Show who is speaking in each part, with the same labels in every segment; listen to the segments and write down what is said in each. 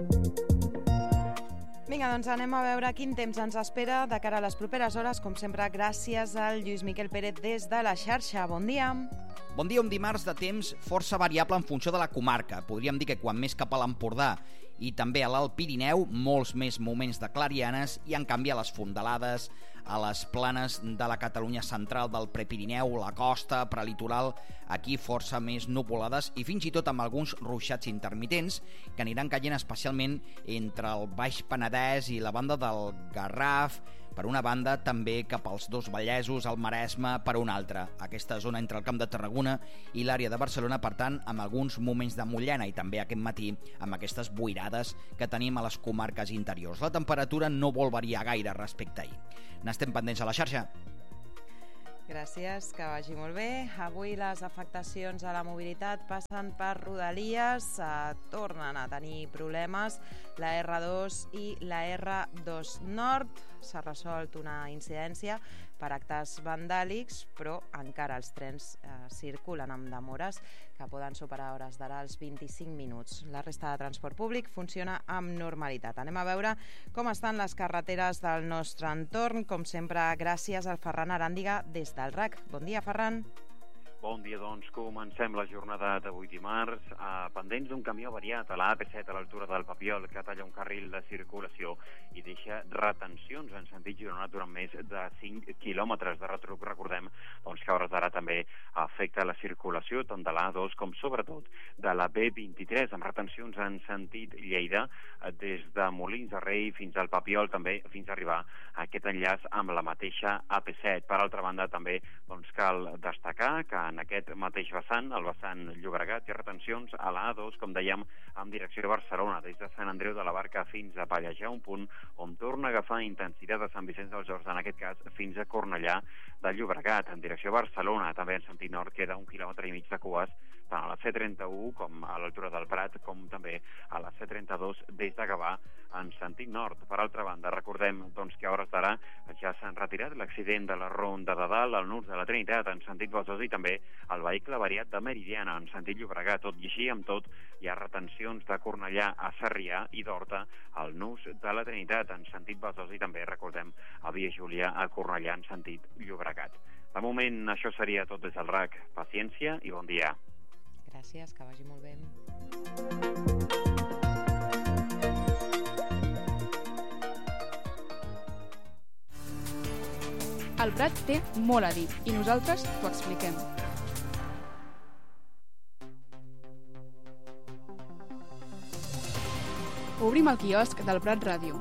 Speaker 1: Vinga, doncs anem a veure quin temps ens espera de cara a les properes hores. Com sempre, gràcies al Lluís Miquel Pérez des de la xarxa. Bon dia.
Speaker 2: Bon dia, un dimarts de temps força variable en funció de la comarca. Podríem dir que quan més cap a l'Empordà i també a l'Alt Pirineu, molts més moments de clarianes i, en canvi, a les fondalades, a les planes de la Catalunya central, del Prepirineu, la costa, prelitoral, aquí força més nuvolades i fins i tot amb alguns ruixats intermitents que aniran caient especialment entre el Baix Penedès i la banda del Garraf, per una banda, també cap als dos Vallesos, el Maresme, per una altra. Aquesta zona entre el Camp de Tarragona i l'àrea de Barcelona, per tant, amb alguns moments de mullena i també aquest matí amb aquestes boirades que tenim a les comarques interiors. La temperatura no vol variar gaire respecte a ahir. N'estem pendents a la xarxa.
Speaker 1: Gràcies, que vagi molt bé. Avui les afectacions a la mobilitat passen per Rodalies, tornen a tenir problemes la R2 i la R2 Nord. S'ha resolt una incidència per actes vandàlics, però encara els trens circulen amb demores que poden superar hores d'ara els 25 minuts. La resta de transport públic funciona amb normalitat. Anem a veure com estan les carreteres del nostre entorn. Com sempre, gràcies al Ferran Aràndiga des del RAC. Bon dia, Ferran.
Speaker 3: Bon dia, doncs comencem la jornada d'avui dimarts pendents d'un camió avariat a la AP7 a l'altura del Papiol que talla un carril de circulació i deixa retencions en sentit Girona durant més de 5 quilòmetres de retruc. Recordem doncs, que a hores d'ara també afecta la circulació tant de l'A2 com sobretot de la B23 amb retencions en sentit Lleida des de Molins de Rei fins al Papiol, també fins a arribar a aquest enllaç amb la mateixa AP7. Per altra banda també doncs, cal destacar que en aquest mateix vessant, el vessant Llobregat, hi ha retencions a la A2, com dèiem, en direcció a Barcelona, des de Sant Andreu de la Barca fins a Pallejà, un punt on torna a agafar intensitat de Sant Vicenç dels Horts, en aquest cas fins a Cornellà de Llobregat, en direcció a Barcelona, també en sentit nord, queda 1,5 quilòmetres de cues, tant a la C31 com a l'altura del Prat, com també a la C32 des de Gavà en sentit nord. Per altra banda, recordem doncs, que a hores d'ara ja s'han retirat l'accident de la Ronda de Dalt, al nus de la Trinitat, en sentit Besòs, i també el vehicle variat de Meridiana, en sentit Llobregat. Tot i així, amb tot, hi ha retencions de Cornellà a Sarrià i d'Horta al nus de la Trinitat, en sentit Besòs, i també, recordem, a Via Júlia a Cornellà, en sentit Llobregat. De moment, això seria tot des del RAC. Paciència i bon dia.
Speaker 1: Gràcies, que vagi molt bé.
Speaker 4: El Prat té molt a dir i nosaltres t'ho expliquem. Obrim el quiosc del Prat Ràdio.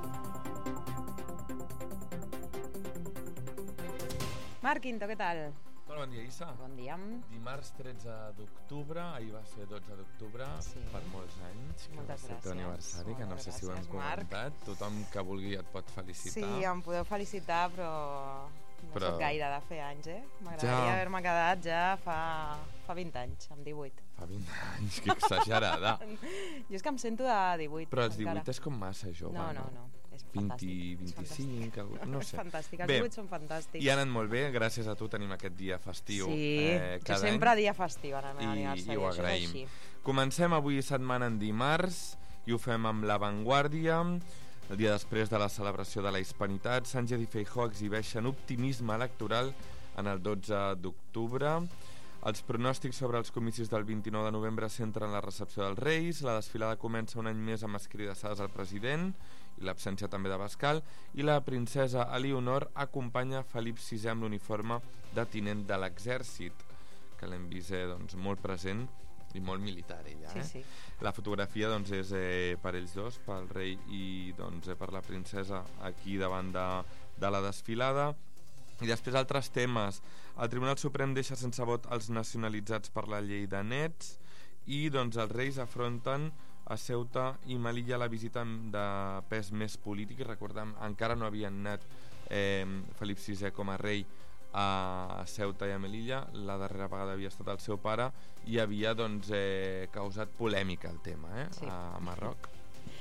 Speaker 1: Marc Quinto, què tal?
Speaker 5: Bon dia, Issa.
Speaker 1: Bon dia.
Speaker 5: Dimarts 13 d'octubre, ahir va ser 12 d'octubre,
Speaker 1: sí.
Speaker 5: Per molts anys, que
Speaker 1: Moltes
Speaker 5: va ser el teu
Speaker 1: gràcies.
Speaker 5: aniversari, que no sé si ho hem comentat.
Speaker 1: Marc.
Speaker 5: Tothom que vulgui et pot felicitar.
Speaker 1: Sí, em podeu felicitar, però no soc gaire de fer anys, M'agradaria haver-me quedat ja fa 20 anys, amb 18.
Speaker 5: Fa 20 anys, que exagerada.
Speaker 1: Jo és que em sento de 18.
Speaker 5: Però els 18
Speaker 1: encara.
Speaker 5: És com massa jove,
Speaker 1: No. És
Speaker 5: 20, 25, no sé.
Speaker 1: És fantàstic, els
Speaker 5: Bé,
Speaker 1: 18 són fantàstics.
Speaker 5: I ha anat molt bé, gràcies a tu tenim aquest dia festiu.
Speaker 1: Sí, jo sempre dia festiu en el meu aniversari,
Speaker 5: i ho
Speaker 1: això
Speaker 5: agraïm.
Speaker 1: és així.
Speaker 5: Comencem avui setmana en dimarts i ho fem amb La Vanguardia. El dia després de la celebració de la Hispanitat, Sánchez i Feijóo exhibeixen optimisme electoral en el 12 d'octubre. Els pronòstics sobre els comicis del 29 de novembre centren la recepció dels Reis. La desfilada comença un any més amb escridassades al president i l'absència també de Bascal, i la princesa Elionor acompanya Felip VI amb l'uniforme de tinent de l'exèrcit, que l'hem vist doncs, molt present i molt militar ella.
Speaker 1: Sí.
Speaker 5: La fotografia doncs, és per ells dos, pel rei i doncs, per la princesa aquí davant de la desfilada. I després altres temes. El Tribunal Suprem deixa sense vot els nacionalitzats per la llei de nets i doncs, els Reis afronten a Ceuta i Melilla la visita de pes més polític. Recordem, encara no havien anat Felip VI com a rei a Ceuta i a Melilla. La darrera vegada havia estat el seu pare i havia doncs, causat polèmica el tema
Speaker 1: sí.
Speaker 5: A Marroc.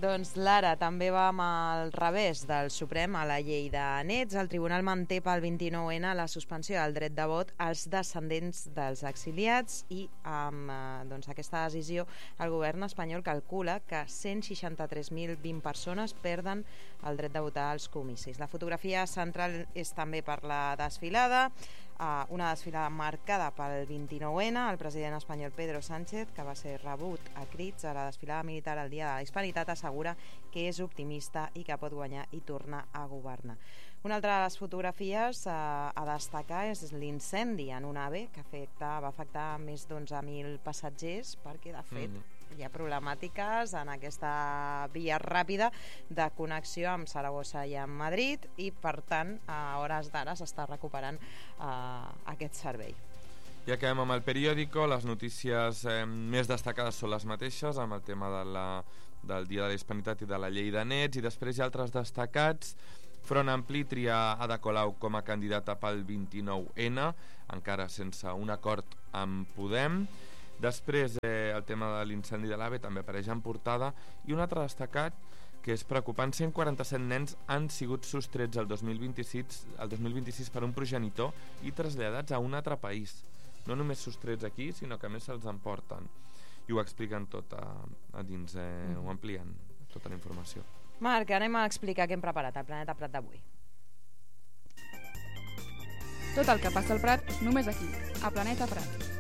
Speaker 1: Doncs l'ara també va amb el revés del Suprem a la llei de nets. El Tribunal manté pel 29N la suspensió del dret de vot als descendents dels exiliats i amb aquesta decisió el govern espanyol calcula que 163.020 persones perden el dret de votar als comicis. La fotografia central és també per la desfilada, una desfilada marcada pel 29N. El president espanyol Pedro Sánchez, que va ser rebut a crits a la desfilada militar el dia de la Hispanitat, assegura que és optimista i que pot guanyar i tornar a governar. Una altra de les fotografies a destacar és l'incendi en un AVE que va afectar més d'11.000 passatgers, perquè de fet hi ha problemàtiques en aquesta via ràpida de connexió amb Saragossa i amb Madrid i per tant a hores d'ara s'està recuperant aquest servei.
Speaker 5: I acabem amb el periòdico. Les notícies més destacades són les mateixes, amb el tema del Dia de la Hispanitat i de la llei de nets, i després hi ha altres destacats. Front Ampli tria Ada Colau com a candidata pel 29N, encara sense un acord amb Podem. Després el tema de l'incendi de l'AVE també apareix en portada, i un altre destacat que és preocupant: 147 nens han sigut sostrets el 2026 per un progenitor i traslladats a un altre país. No només sostrets aquí, sinó que a més se'ls emporten. I ho expliquen tot a dins, ho amplien tota la informació.
Speaker 1: Marc, anem a explicar què hem preparat al Planeta Prat d'avui.
Speaker 4: Tot el que passa al Prat, només aquí, a Planeta Prat.